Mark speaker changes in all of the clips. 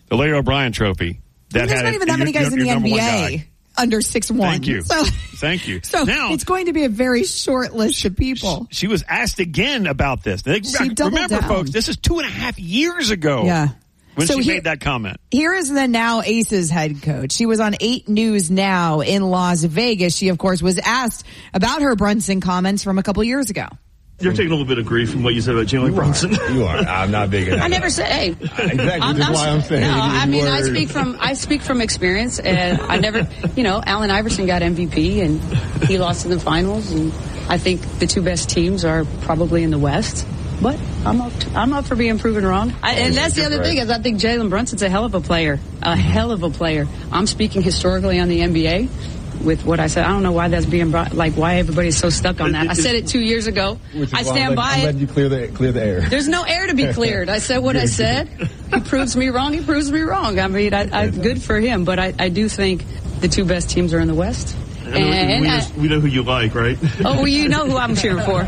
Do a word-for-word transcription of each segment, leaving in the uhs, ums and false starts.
Speaker 1: the Larry O'Brien Trophy. That
Speaker 2: I mean, there's
Speaker 1: had
Speaker 2: not
Speaker 1: it,
Speaker 2: even that many
Speaker 1: your,
Speaker 2: guys
Speaker 1: your,
Speaker 2: in
Speaker 1: your
Speaker 2: the N B
Speaker 1: guy.
Speaker 2: A under six one.
Speaker 1: Thank you.
Speaker 2: So,
Speaker 1: Thank you.
Speaker 2: So
Speaker 1: now,
Speaker 2: it's going to be a very short list of people.
Speaker 1: She was asked again about this. They,
Speaker 2: She doubled
Speaker 1: remember,
Speaker 2: down.
Speaker 1: folks, this is two and a half years ago.
Speaker 2: Yeah.
Speaker 1: When
Speaker 2: So
Speaker 1: she
Speaker 2: here-
Speaker 1: made that comment.
Speaker 2: Here is the now Aces head coach. She was on eight News Now in Las Vegas. She, of course, was asked about her Brunson comments from a couple years ago.
Speaker 3: You're taking a little bit of grief from what you said about Jalen Brunson.
Speaker 4: You are. I'm not big enough.
Speaker 5: I never said, hey.
Speaker 4: Exactly. That's why I'm saying.
Speaker 5: No, I mean, I
Speaker 4: Word.
Speaker 5: speak from I speak from experience, and I never, you know, Allen Iverson got M V P, and he lost in the finals, and I think the two best teams are probably in the West. But I'm up. To, I'm up for being proven wrong. I, and that's the other thing is I think Jalen Brunson's a hell of a player, a hell of a player. I'm speaking historically on the N B A. With what I said, I don't know why that's being brought, like why everybody's so stuck on that. I said it two years ago. I stand
Speaker 4: I'm
Speaker 5: by
Speaker 4: letting,
Speaker 5: it.
Speaker 4: I'm letting you clear the, clear the air.
Speaker 5: There's no air to be cleared. I said what I said. He proves me wrong. He proves me wrong. I mean, I, I good for him, but I, I do think the two best teams are in the West.
Speaker 3: And,
Speaker 5: And
Speaker 3: we,
Speaker 5: I-
Speaker 3: just, we know who you like, right?
Speaker 5: Oh, well, you know who I'm cheering for.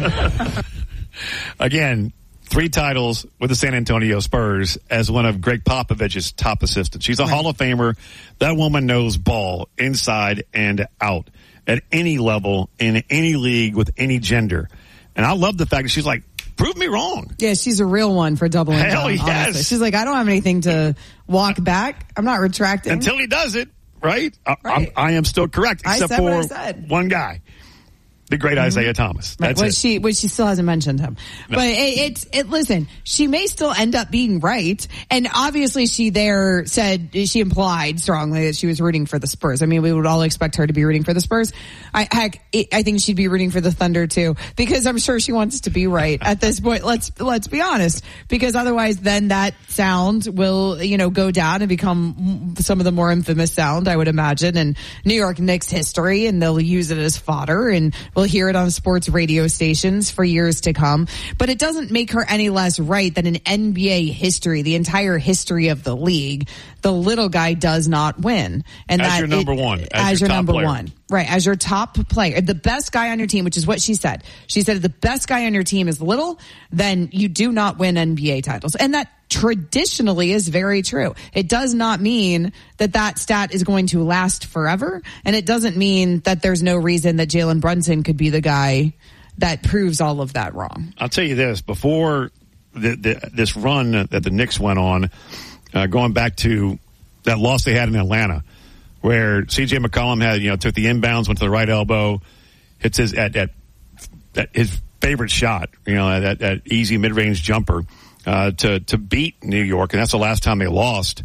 Speaker 1: Again, three titles with the San Antonio Spurs as one of Greg Popovich's top assistants. She's a Hall of Famer. That woman knows ball inside and out at any level, in any league, with any gender. And I love the fact that she's like, prove me wrong.
Speaker 2: Yeah, she's a real one for doubling
Speaker 1: Hell
Speaker 2: down.
Speaker 1: yes.
Speaker 2: Honestly. She's like, I don't have anything to walk back. I'm not retracting.
Speaker 1: Until he does it, right? I,
Speaker 2: Right.
Speaker 1: I'm, I am still correct,
Speaker 2: I
Speaker 1: except
Speaker 2: said what I
Speaker 1: for
Speaker 2: said.
Speaker 1: one guy, the great Isaiah Thomas.
Speaker 2: Right,
Speaker 1: That's
Speaker 2: which
Speaker 1: it.
Speaker 2: she, which she still hasn't mentioned him.
Speaker 1: No.
Speaker 2: But it, it's, it, listen, she may still end up being right. And obviously she there said, she implied strongly that she was rooting for the Spurs. I mean, we would all expect her to be rooting for the Spurs. I, heck, it, I think she'd be rooting for the Thunder too, because I'm sure she wants to be right at this point. Let's, let's be honest, because otherwise then that sound will, you know, go down and become some of the more infamous sound, I would imagine, in New York Knicks history, and they'll use it as fodder, and we'll hear it on sports radio stations for years to come. But it doesn't make her any less right than in N B A history, the entire history of the league, the little guy does not win. And
Speaker 1: As
Speaker 2: that
Speaker 1: your number
Speaker 2: it-
Speaker 1: one, as
Speaker 2: as,
Speaker 1: your
Speaker 2: your
Speaker 1: top
Speaker 2: number
Speaker 1: player.
Speaker 2: one. Right, as your top player, the best guy on your team, which is what she said. She said if the best guy on your team is little, then you do not win N B A titles. And that traditionally is very true. It does not mean that that stat is going to last forever. And it doesn't mean that there's no reason that Jalen Brunson could be the guy that proves all of that wrong.
Speaker 1: I'll tell you this, before the, the, this run that the Knicks went on, uh, going back to that loss they had in Atlanta, where C J McCollum had, you know, took the inbounds, went to the right elbow, hits his, at, at, at his favorite shot, you know, that, that easy mid-range jumper, uh, to, to beat New York. And that's the last time they lost.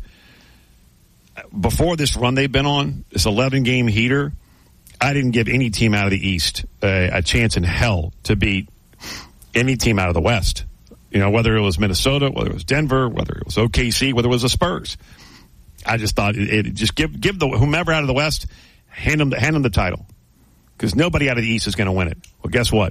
Speaker 1: Before this run they've been on, this eleven game heater, I didn't give any team out of the East a, a chance in hell to beat any team out of the West. You know, whether it was Minnesota, whether it was Denver, whether it was O K C, whether it was the Spurs. I just thought it, it just give give the whomever out of the West, hand them the, hand them the title, because nobody out of the East is going to win it. Well, guess what?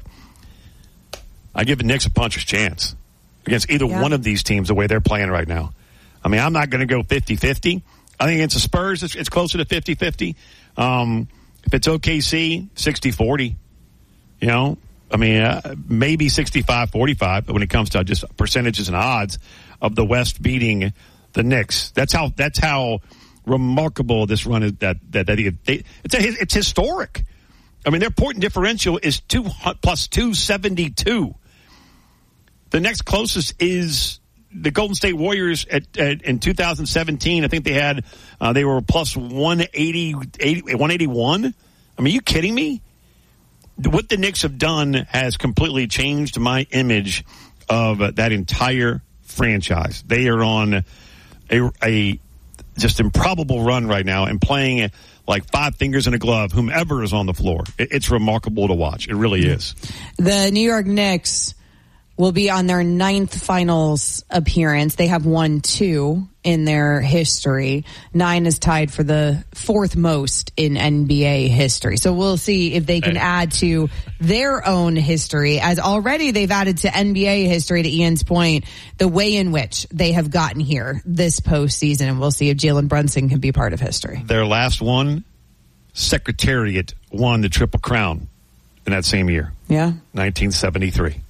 Speaker 1: I give the Knicks a puncher's chance against either
Speaker 2: Yeah.
Speaker 1: one of these teams the way they're playing right now. I mean, I'm not going to go fifty-fifty. I think against the Spurs, it's, it's closer to fifty-fifty. Um, if it's O K C, sixty forty. You know, I mean, uh, maybe sixty-five forty-five, but when it comes to just percentages and odds of the West beating the Knicks, that's how that's how remarkable this run is. That that, that they, it's a, it's historic. I mean, their point differential is two plus two seventy-two. The next closest is the Golden State Warriors at, at in two thousand seventeen. I think they had uh, they were plus one eighty, one eighty-one. I mean, are you kidding me? What the Knicks have done has completely changed my image of uh, that entire franchise. They are on a, a just improbable run right now and playing like five fingers in a glove, whomever is on the floor. It, it's remarkable to watch. It really is.
Speaker 2: The New York Knicks will be on their ninth finals appearance. They have won two in their history. Nine is tied for the fourth most in N B A history. So we'll see if they can
Speaker 1: Hey.
Speaker 2: add to their own history, as already they've added to N B A history, to Ian's point, the way in which they have gotten here this postseason. And we'll see if Jalen Brunson can be part of history.
Speaker 1: Their last one, Secretariat won the Triple Crown in that same year,
Speaker 2: Yeah.
Speaker 1: nineteen seventy-three.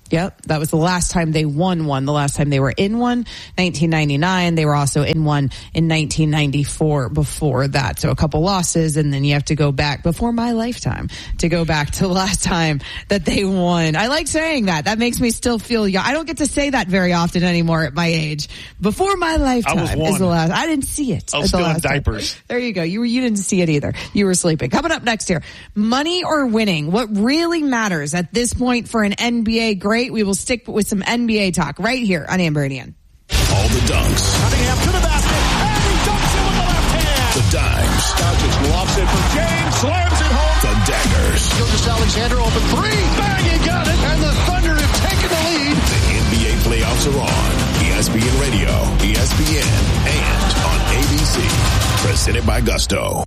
Speaker 2: Yep, that was the last time they won one. The last time they were in one, nineteen ninety-nine. They were also in one in nineteen ninety-four before that. So a couple losses, and then you have to go back before my lifetime to go back to the last time that they won. I like saying that. That makes me still feel young. I don't get to say that very often anymore at my age. Before my lifetime is the last. I didn't see it.
Speaker 1: I was
Speaker 2: the
Speaker 1: still in
Speaker 2: last
Speaker 1: diapers.
Speaker 2: Time. There you go. You were, you didn't see it either. You were sleeping. Coming up next here, money or winning? What really matters at this point for an N B A great? We will stick with some N B A talk right here on Amber and Ian.
Speaker 6: All the dunks.
Speaker 7: Cunningham to the basket, and he dunks it with the left hand.
Speaker 6: The dimes.
Speaker 7: Doncic lofts it for James, slams it home.
Speaker 6: The daggers.
Speaker 7: Gilgeous-Alexander open three. Bang, he got it. And the Thunder have taken the lead.
Speaker 6: The N B A playoffs are on. E S P N Radio, E S P N, and on A B C. Presented by Gusto.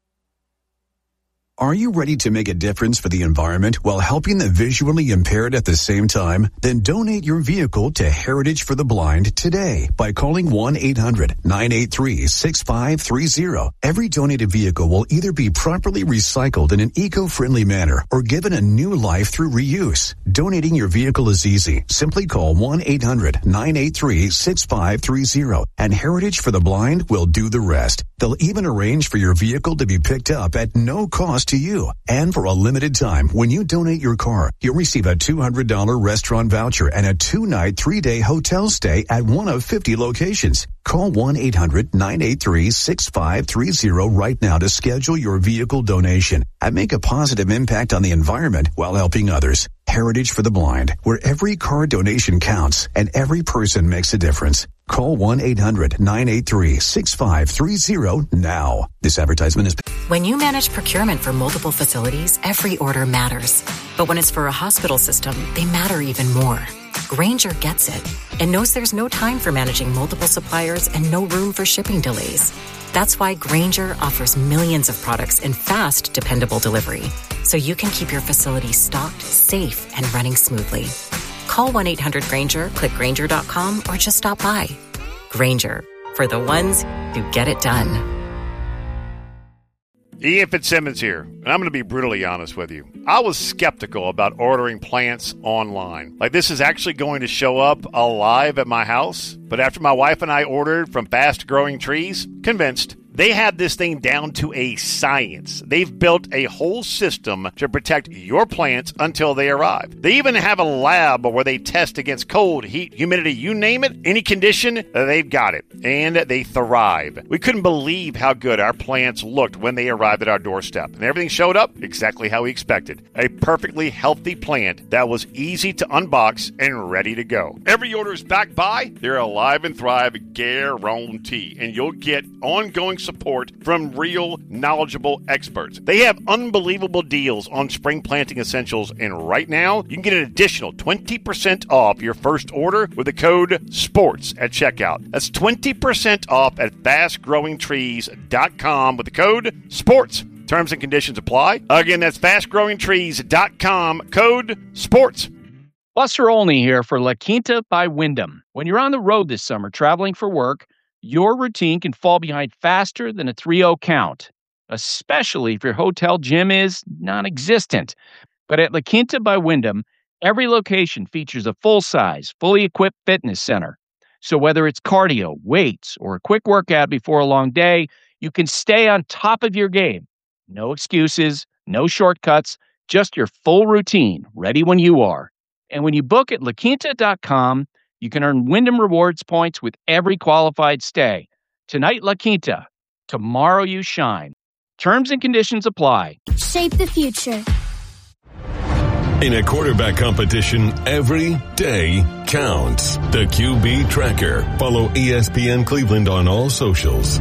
Speaker 8: Are you ready to make a difference for the environment while helping the visually impaired at the same time? Then donate your vehicle to Heritage for the Blind today by calling one eight hundred nine eight three six five three zero. Every donated vehicle will either be properly recycled in an eco-friendly manner or given a new life through reuse. Donating your vehicle is easy. Simply call one eight hundred nine eight three six five three zero and Heritage for the Blind will do the rest. They'll even arrange for your vehicle to be picked up at no cost to you. And for a limited time, when you donate your car, you'll receive a two hundred dollars restaurant voucher and a two-night, three-day hotel stay at one of fifty locations. Call one eight hundred nine eight three six five three zero right now to schedule your vehicle donation and make a positive impact on the environment while helping others. Heritage for the Blind, where every car donation counts and every person makes a difference. Call one eight hundred nine eight three six five three zero now. This advertisement is...
Speaker 9: When you manage procurement for multiple facilities, every order matters. But when it's for a hospital system, they matter even more. Grainger gets it and knows there's no time for managing multiple suppliers and no room for shipping delays. That's why Grainger offers millions of products in fast, dependable delivery, so you can keep your facility stocked, safe, and running smoothly. Call one eight hundred Grainger, click Grainger dot com, or just stop by. Grainger, for the ones who get it done.
Speaker 1: Ian Fitzsimmons here, and I'm going to be brutally honest with you. I was skeptical about ordering plants online. Like, this is actually going to show up alive at my house. But after my wife and I ordered from Fast Growing Trees, convinced. They have this thing down to a science. They've built a whole system to protect your plants until they arrive. They even have a lab where they test against cold, heat, humidity, you name it, any condition, they've got it. And they thrive. We couldn't believe how good our plants looked when they arrived at our doorstep. And everything showed up exactly how we expected. A perfectly healthy plant that was easy to unbox and ready to go. Every order is backed by their Alive and Thrive guarantee. And you'll get ongoing support from real, knowledgeable experts. They have unbelievable deals on spring planting essentials, and right now, you can get an additional twenty percent off your first order with the code SPORTS at checkout. That's twenty percent off at fast growing trees dot com with the code SPORTS. Terms and conditions apply. Again, that's fast growing trees dot com, code SPORTS.
Speaker 10: Buster Olney here for La Quinta by Wyndham. When you're on the road this summer traveling for work, your routine can fall behind faster than a three oh count, especially if your hotel gym is non-existent. But at La Quinta by Wyndham, every location features a full-size, fully equipped fitness center. So whether it's cardio, weights, or a quick workout before a long day, you can stay on top of your game. No excuses, no shortcuts, just your full routine, ready when you are. And when you book at La Quinta dot com, you can earn Wyndham Rewards points with every qualified stay. Tonight, La Quinta. Tomorrow, you shine. Terms and conditions apply.
Speaker 11: Shape the future.
Speaker 6: In a quarterback competition, every day counts. The Q B Tracker. Follow E S P N Cleveland on all socials.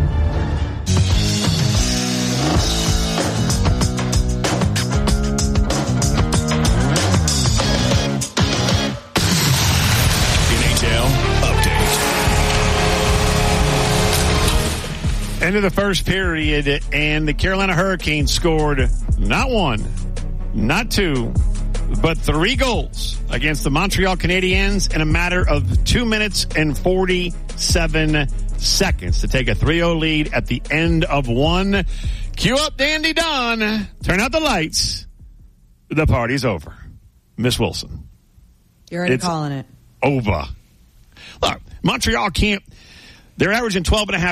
Speaker 1: End of the first period, and the Carolina Hurricanes scored not one, not two, but three goals against the Montreal Canadiens in a matter of two minutes and forty-seven seconds to take a three oh lead at the end of one. Cue up Dandy Don. Turn out the lights. The party's over. Miss Wilson.
Speaker 2: You're already
Speaker 1: it's
Speaker 2: calling it.
Speaker 1: over. Look, Montreal can't. They're averaging twelve and a half